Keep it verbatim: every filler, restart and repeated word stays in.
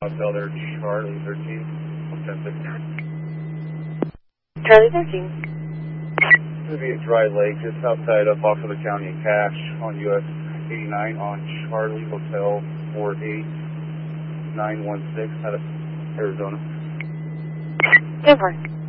Hotel there, Charlie thirteen. Charlie thirteen. It's going to be a dry lake just outside of Boston County in Cache on U S eighty-nine on Charlie Hotel four eight nine one six out of Arizona. Denver.